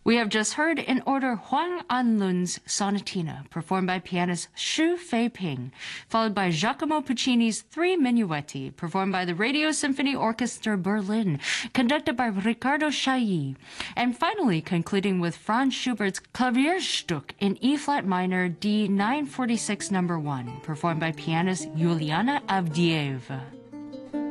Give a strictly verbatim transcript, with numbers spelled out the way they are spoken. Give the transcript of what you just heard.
We have just heard in order Huang Anlun's Sonatina, performed by pianist Xu Feiping, followed by Giacomo Puccini's Three Minuetti, performed by the Radio Symphony Orchestra Berlin, conducted by Riccardo Chailly, and finally concluding with Franz Schubert's Klavierstück in E-flat minor D nine forty-six number one, performed by pianist Yuliana Avdieva.